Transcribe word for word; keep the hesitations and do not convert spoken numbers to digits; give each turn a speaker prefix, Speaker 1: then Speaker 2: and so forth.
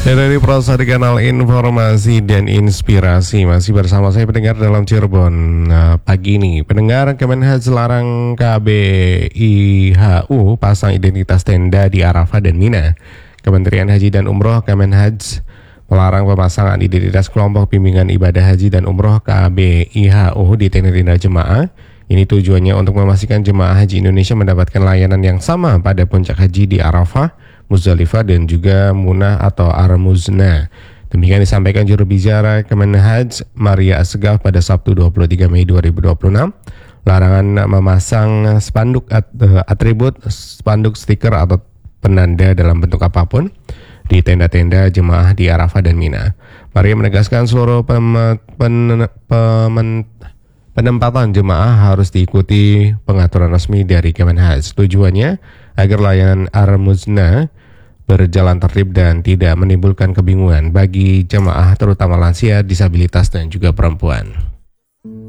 Speaker 1: Dan dari proses di kanal informasi dan inspirasi masih bersama saya pendengar dalam Cirebon nah, pagi ini. Pendengar, Kemenhaj larang K B I H U pasang identitas tenda di Arafah dan Mina. Kementerian Haji dan Umroh Kemenhaj melarang pemasangan identitas kelompok bimbingan ibadah haji dan umroh K B I H U di tenda-tenda jemaah. Ini tujuannya untuk memastikan jemaah haji Indonesia mendapatkan layanan yang sama pada puncak haji di Arafah, Muzdalifah dan juga Munah atau Ar-Muzna. Demikian disampaikan juru bicara Kemenhaj Maria Asgaf pada Sabtu dua puluh tiga Mei dua ribu dua puluh enam. Larangan memasang spanduk at, uh, atribut, spanduk stiker atau penanda dalam bentuk apapun di tenda-tenda jemaah di Arafah dan Mina. Maria menegaskan seluruh pem, pen, pemen, penempatan jemaah harus diikuti pengaturan resmi dari Kemenhaj. Tujuannya agar layanan Ar-Muzna berjalan tertib dan tidak menimbulkan kebingungan bagi jemaah terutama lansia, disabilitas dan juga perempuan.